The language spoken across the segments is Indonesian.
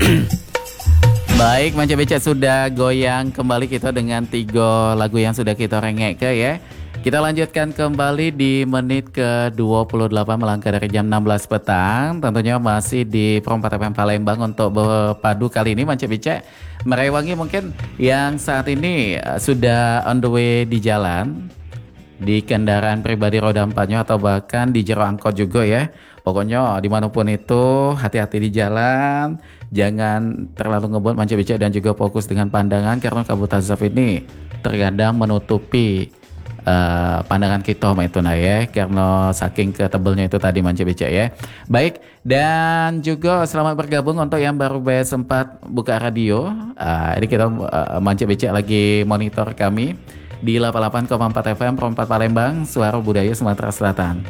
Baik, Manca Becek sudah goyang kembali kita dengan 3 lagu yang sudah kita rengek ke ya. Kita lanjutkan kembali di menit ke-28 melangkah dari jam 16 petang. Tentunya masih di Perempat FM Palembang untuk berpadu kali ini Manca Becek merewangi mungkin yang saat ini sudah on the way di jalan, di kendaraan pribadi roda 4-nya atau bahkan di jero angkot juga ya. Pokoknya dimanapun itu hati-hati di jalan, jangan terlalu ngebut Manca Becek dan juga fokus dengan pandangan karena kabut asap ini terkadang menutupi pandangan kita itu nah ya, karena saking ketebalnya itu tadi Manca Becek ya. Baik, dan juga selamat bergabung untuk yang baru sempat buka radio. Ini kita Manca Becek lagi monitor kami di 88,4 FM Perempat Palembang, Suara Budaya Sumatera Selatan.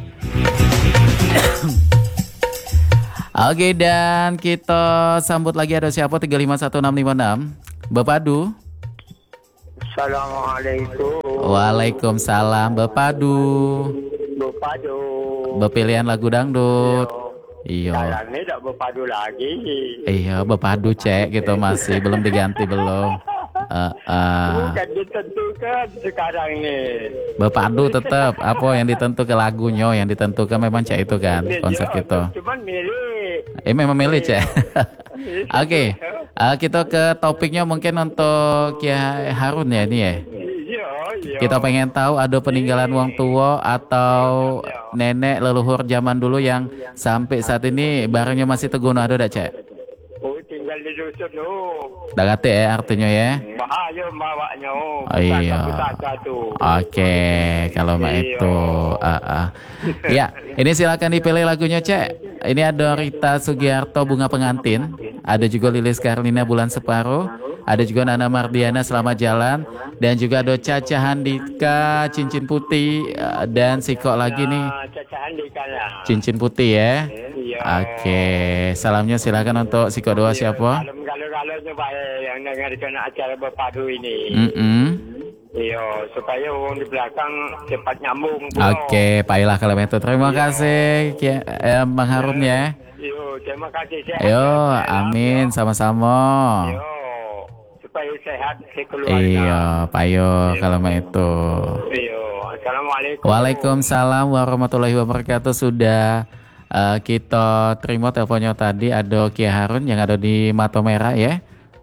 Oke, dan kita sambut lagi ada siapa 351656 Bapak Du. Assalamualaikum. Waalaikumsalam Bapak Du. Berpadu. Bepilihan lagu dangdut. Iya. Sekarang ini tak berpadu lagi. Iya, berpadu cek gitu masih belum diganti belum. Bukan ditentukan sekarang ini. Berpadu tetap apa yang ditentukan lagunya, yang ditentukan memang cek itu kan konsep kita. Cuman milih. Memang milih cek. Oke, kita ke topiknya mungkin untuk Kiai Harun ya ini ya. Iya. Kita pengen tahu ada peninggalan wong tua atau nenek leluhur zaman dulu yang sampai saat ini barangnya masih terguna, ada tak cek? Oh, tinggal di dusun tu. Dah kata ya artinya ya. Bahaya bawanya. Oh iya. Oke, kalau mak itu. Ya, ini silakan dipilih lagunya cek. Ini ada Rita Sugiarto Bunga Pengantin, ada juga Lilis Karlina Bulan Separuh, ada juga Nana Mardiana Selamat Jalan, dan juga ada Caca Handika Cincin Putih, dan Siko lagi nih Caca Handika lah. Cincin Putih ya. Iya. Oke, salamnya silakan untuk Siko dua siapa? Kalau supaya yang dengarkan acara berpadu ini. Iya, supaya orang di belakang cepat nyambung. Oke, baiklah kalau itu. Terima kasih Bang Harun ya. Yo, terima kasih. Yo, amin sama-sama. Yo, supaya sehat sekeluarga. Iya, payo kalau itu. Yo, assalamualaikum. Waalaikumsalam warahmatullahi wabarakatuh. Sudah kita terima teleponnya tadi, ada Kiai Harun yang ada di Mato Merah ya.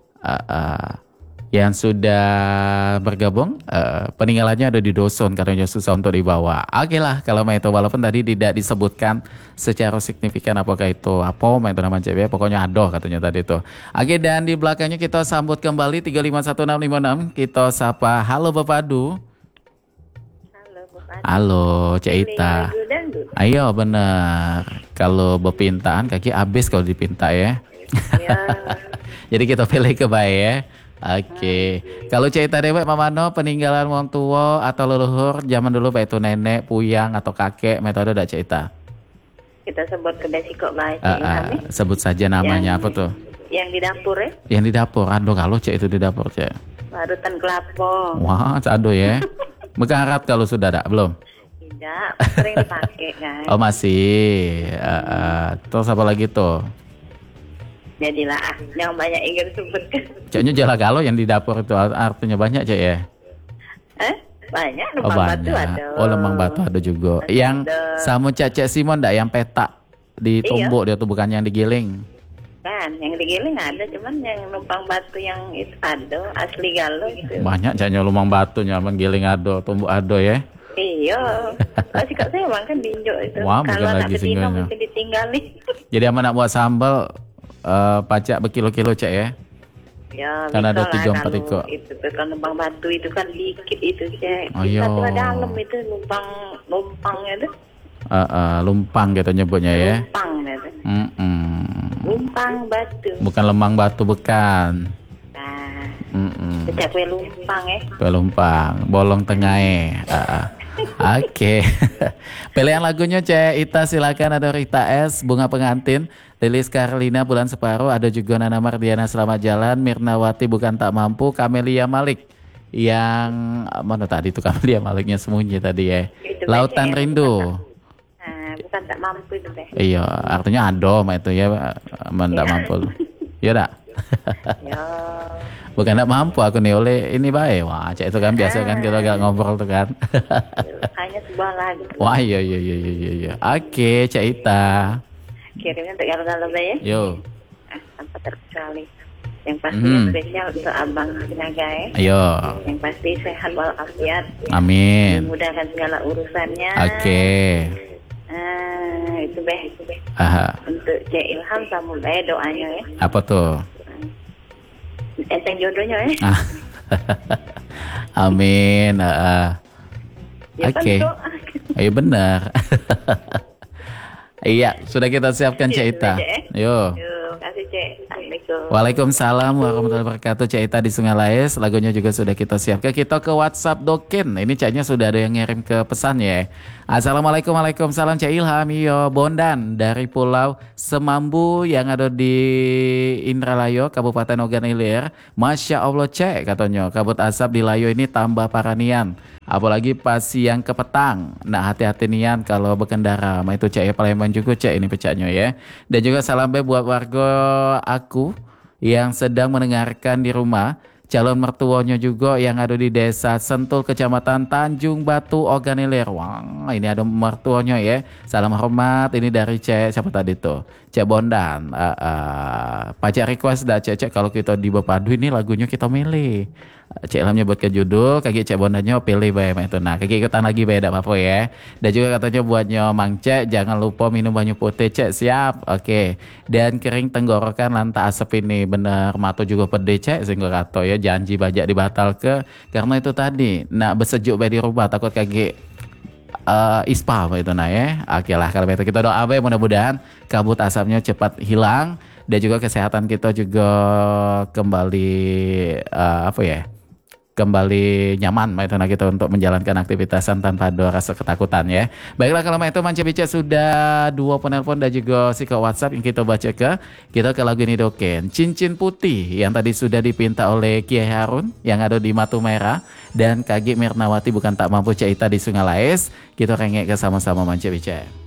Yang sudah bergabung, peninggalannya ada di Doson, katanya susah untuk dibawa. Oke lah kalau itu, walaupun tadi tidak disebutkan secara signifikan apakah itu apa itu nama CB, pokoknya ada katanya tadi itu. Oke, dan di belakangnya kita sambut kembali 351656, kita sapa. Halo Bapak Du. Halo Cik Ita. Ayo bener, kalau berpintaan kaki habis kalau dipinta ya. Jadi kita pilih kebaik ya. Oke, kalau cerita dewek mamano peninggalan wong tua atau leluhur zaman dulu baik itu nenek, puyang atau kakek, metode dak cerita? Kita sebut ke basic kok baik. Sebut saja namanya apa tuh? Yang di dapur ya? Yang di dapur, aduh kalau cek itu di dapur cek. Parutan kelapa. Wah, aduh ya. Mekarat kalau sudah dak belum? Tidak, sering dipakai kan. Oh masih. Terus apa lagi tuh? Jadilah yang banyak ingin sebutkan. Ceknya jala galo yang di dapur itu artinya banyak cek ya? Banyak, lembang batu ada. Oh lembang batu ada juga. Yang sama Cek Simon ndak yang petak ditumbuk dia tuh, bukan yang digiling. Kan, yang digiling ada, cuman yang numpang batu yang itu ada, asli galo gitu. Banyak ceknya lembang batunya, menggiling ada, tumbuk ada ya. Iya, kasih kak saya makan dinjo itu. Wah, bukan kalau lagi singgahnya. mungkin ditinggalin. Jadi aman nak buat sambal pacak berkilo-kilo cek ya. Ya, kan ada 3-4 ekor. Itu kan numpang batu itu kan dikit itu cek. Oh, iya. Satu dalam itu numpangnya tuh. Lumpang gitu nyebutnya ya. Lumpang gitu. Lumpang batu. Bukan lemang batu, bukan. Nah, cek kue lumpang ya. Kue lumpang, bolong tengah Oke. Pilihan lagunya Cek Ita silakan, ada Rita S, Bunga Pengantin, Lilis Karlina Bulan Separuh, ada juga Nana Mardiana Selamat Jalan, Mirnawati Bukan Tak Mampu, Kamelia Malik yang mana tadi itu Kamelia Maliknya sembunyi tadi ya. Itu Lautan ya, Rindu. Bukan tak mampu itu teh. Iya, artinya ado mah itu ya, tak mampu. Iya dak? Ya, Bukan tak mampu aku nih oleh ini baik. Wah, cek itu kan biasa kan kita gak ngobrol tuh kan. hanya sebuah lagu. Wah, iya iya iya iya iya. Oke, Cak Ita. Kirimnya untuk galau-galau ya. Yo. Tanpa terkecuali. Yang pasti yang spesial untuk Abang Sinaga ya. Ayo. Yang pasti sehat walafiat. Amin. Dimudahkan segala urusannya. Oke. Itu beh. Aha. Untuk Cek Ilham sama doanya ya. Apa tuh? Enteng jodohnya ya. Ah. Amin. Ya kan, Oke. Cok? Iya benar. Iya, sudah kita siapkan Cak Ita. Yo. Yuk, kasih Cek. Assalamualaikum. Waalaikumsalam warahmatullahi wabarakatuh. Cak Ita di Sungai Laes. Lagunya juga sudah kita siapkan. Kita ke WhatsApp Doken. Ini Caknya sudah ada yang ngirim ke pesan ya. Assalamualaikum, waalaikumsalam Cak Ilham. Iyo, Bondan dari Pulau Semambu yang ada di Indralayo, Kabupaten Ogan Ilir. Masya Allah Cek katanya. Kabut asap di Layo ini tambah paranian. Apalagi pas siang ke petang. Nah hati-hati nian kalau berkendara. Itu Cek ya Palembang juga Cek ini pecahnya ya. Dan juga salam be buat warga aku yang sedang mendengarkan di rumah. Calon mertuanya juga yang ada di desa Sentul, Kecamatan Tanjung Batu, Ogan Ilir. Wah, ini ada mertuanya ya. Salam hormat ini dari Cek siapa tadi tuh? Cek Bondan. Pajak request dah Cek kalau kita di Bepadu ini lagunya kita milih. Cek Ilhamnya buat ke judul, kaki Cek Bondannya pilih bayar itu. Nah, kaki ikutan lagi beda apa ya. Dan juga katanya buatnya Mang Cek, jangan lupa minum banyak putih Cek, siap. Oke. Dan kering tenggorokan lanta asap ini bener mata juga pede Cek, sehingga kata ya janji bajak dibatal ke karena itu tadi. Nah, bersejuk di rumah takut kaki ispa apa itu nah ya. Oke lah kalau itu kita doa baik mudah-mudahan kabut asapnya cepat hilang dan juga kesehatan kita juga kembali kembali nyaman itu nah kita untuk menjalankan aktivitasan tanpa ada rasa ketakutan ya. Baiklah kalau itu Manca Bica sudah 2 penelpon dan juga si ke WhatsApp yang kita baca kita ke lagu ini Doken Cincin Putih yang tadi sudah dipinta oleh Kiai Harun yang ada di Matu Merah dan Kagi Mirnawati bukan tak mampu Cak Ita di Sungai Laes. Kita rengek ke sama-sama Manca Bica.